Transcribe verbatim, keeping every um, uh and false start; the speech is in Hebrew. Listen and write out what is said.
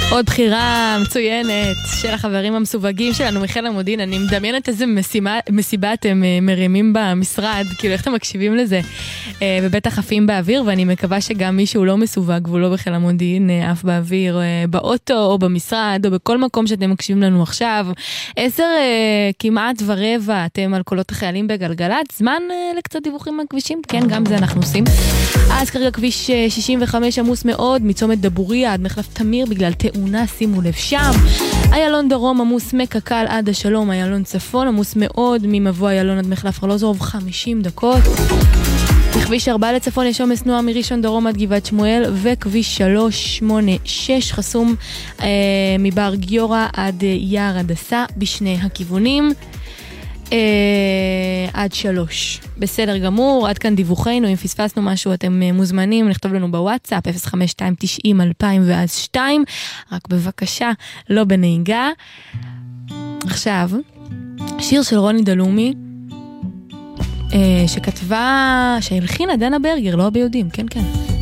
עוד בחירה מצוינת של החברים המסווגים שלנו מחיל המודיעין. אני מדמיינת איזה משימה, מסיבה אתם מרימים במשרד, כאילו איך אתם מקשיבים לזה, ובטח עפים באוויר, ואני מקווה שגם מישהו לא מסווג והוא לא בחיל המודיעין עף באוויר, באוטו או במשרד או בכל מקום שאתם מקשיבים לנו עכשיו. עשר כמעט ורבע אתם על קולות החיילים בגלגלת, זמן לקצת דיווחים מהכבישים, כן, גם זה אנחנו עושים. אז כרגע כביש שישים וחמש עמוס מאוד, מצומת דבוריה עד מחלף תמיר בגלל תאונה, שימו לב שם. איילון דרום עמוס מקקל עד השלום, איילון צפון עמוס מאוד ממבוא איילון עד מחלף ארלוזורוב חמישים דקות. בכביש ארבע לצפון יש עומס תנועה מראשון דרום עד גבעת שמואל, וכביש שלוש שמונה שש חסום אה, מבר גיורא עד אה, יער הדסה בשני הכיוונים. אה, עד שלוש. בסדר גמור, עד כאן דיווחנו. אם פספסנו משהו אתם מוזמנים לכתוב לנו בוואטסאפ אפס חמש שתיים תשעים אלפיים ואז שתיים, רק בבקשה לא בנהיגה. עכשיו שיר של רוני דלומי אה, שכתבה, שהלחינה דנה ברגר, לא ביודעים, כן כן